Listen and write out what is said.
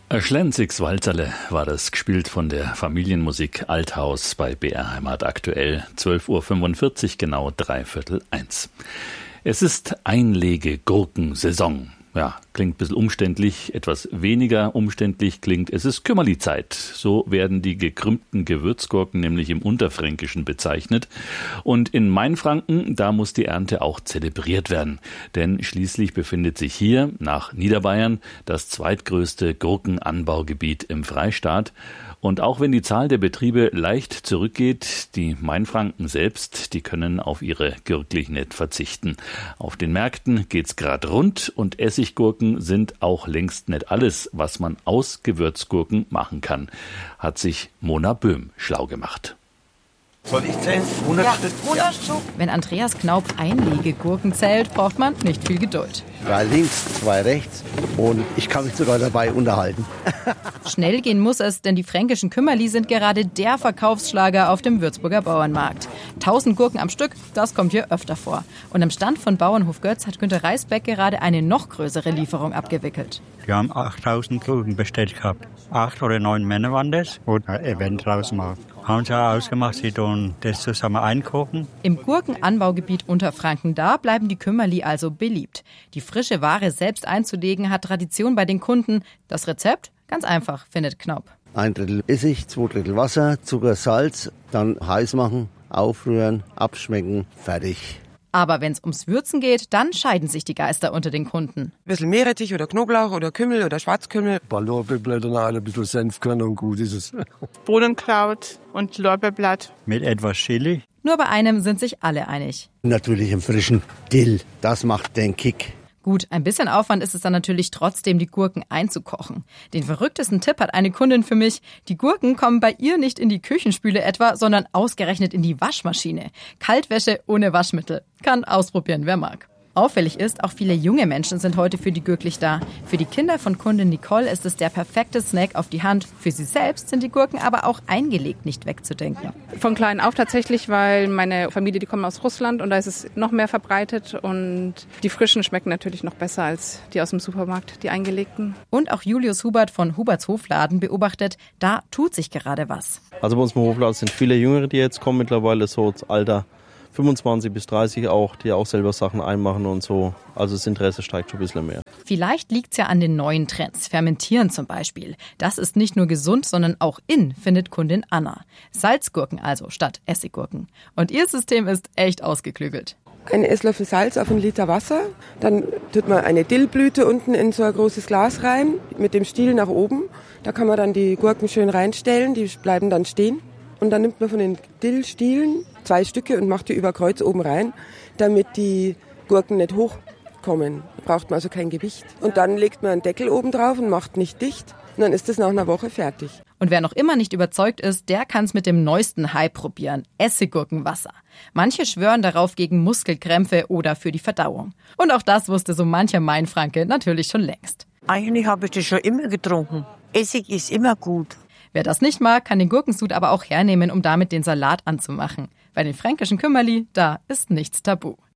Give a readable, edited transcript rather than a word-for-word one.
Schlenzigs Walzerle war das, gespielt von der Familienmusik Althaus bei BR Heimat aktuell. 12:45 Uhr, genau 1:45. Es ist Einlege-Gurkensaison. Ja, klingt ein bisschen umständlich, etwas weniger umständlich klingt, es ist Kümmerli-Zeit. So werden die gekrümmten Gewürzgurken nämlich im Unterfränkischen bezeichnet. Und in Mainfranken, da muss die Ernte auch zelebriert werden. Denn schließlich befindet sich hier, nach Niederbayern, das zweitgrößte Gurkenanbaugebiet im Freistaat. Und auch wenn die Zahl der Betriebe leicht zurückgeht, die Mainfranken selbst, die können auf ihre Gürklich nicht verzichten. Auf den Märkten geht's grad rund und Essiggurken sind auch längst nicht alles, was man aus Gewürzgurken machen kann, hat sich Mona Böhm schlau gemacht. Soll ich zählen? 100 Stück? 100 Stück. Wenn Andreas Knaup Einlegegurken zählt, braucht man nicht viel Geduld. 3 links, 2 rechts und ich kann mich sogar dabei unterhalten. Schnell gehen muss es, denn die fränkischen Kümmerli sind gerade der Verkaufsschlager auf dem Würzburger Bauernmarkt. 1000 Gurken am Stück, das kommt hier öfter vor. Und am Stand von Bauernhof Götz hat Günter Reisbeck gerade eine noch größere Lieferung abgewickelt. Wir haben 8000 Gurken bestellt gehabt. 8 oder 9 Männer waren das und ein Event draus machen. Haben sie auch ausgemacht, sie tun das zusammen einkochen. Im Gurkenanbaugebiet Unterfranken, da bleiben die Kümmerli also beliebt. Die frische Ware selbst einzulegen hat Tradition bei den Kunden. Das Rezept? Ganz einfach, findet Knaup. 1 Drittel Essig, 2 Drittel Wasser, Zucker, Salz, dann heiß machen, aufrühren, abschmecken, fertig. Aber wenn es ums Würzen geht, dann scheiden sich die Geister unter den Kunden. Ein bisschen Meerrettich oder Knoblauch oder Kümmel oder Schwarzkümmel. Ein paar Lorbeerblätter rein, ein bisschen Senfkörner und gut ist es. Bohnenkraut und Lorbeerblatt. Mit etwas Chili. Nur bei einem sind sich alle einig. Natürlich im frischen Dill, das macht den Kick. Gut, ein bisschen Aufwand ist es dann natürlich trotzdem, die Gurken einzukochen. Den verrücktesten Tipp hat eine Kundin für mich. Die Gurken kommen bei ihr nicht in die Küchenspüle etwa, sondern ausgerechnet in die Waschmaschine. Kaltwäsche ohne Waschmittel. Kann ausprobieren, wer mag. Auffällig ist, auch viele junge Menschen sind heute für die Gürklich da. Für die Kinder von Kundin Nicole ist es der perfekte Snack auf die Hand. Für sie selbst sind die Gurken aber auch eingelegt nicht wegzudenken. Von klein auf tatsächlich, weil meine Familie, die kommen aus Russland und da ist es noch mehr verbreitet und die frischen schmecken natürlich noch besser als die aus dem Supermarkt, die eingelegten. Und auch Julius Hubert von Huberts Hofladen beobachtet, da tut sich gerade was. Also bei uns im Hofladen sind viele Jüngere, die jetzt kommen, mittlerweile so ins Alter 25 bis 30 auch, die auch selber Sachen einmachen und so. Also das Interesse steigt schon ein bisschen mehr. Vielleicht liegt's ja an den neuen Trends. Fermentieren zum Beispiel. Das ist nicht nur gesund, sondern auch in, findet Kundin Anna. Salzgurken also statt Essiggurken. Und ihr System ist echt ausgeklügelt. Ein Esslöffel Salz auf 1 Liter Wasser. Dann tut man eine Dillblüte unten in so ein großes Glas rein, mit dem Stiel nach oben. Da kann man dann die Gurken schön reinstellen, die bleiben dann stehen. Und dann nimmt man von den Dillstielen 2 Stücke und macht die über Kreuz oben rein, damit die Gurken nicht hochkommen. Da braucht man also kein Gewicht. Und dann legt man einen Deckel oben drauf und macht nicht dicht. Und dann ist es nach einer Woche fertig. Und wer noch immer nicht überzeugt ist, der kann es mit dem neuesten Hype probieren. Essiggurkenwasser. Manche schwören darauf gegen Muskelkrämpfe oder für die Verdauung. Und auch das wusste so mancher Mainfranke natürlich schon längst. Eigentlich habe ich das schon immer getrunken. Essig ist immer gut. Wer das nicht mag, kann den Gurkensud aber auch hernehmen, um damit den Salat anzumachen. Bei den fränkischen Kümmerli, da ist nichts tabu.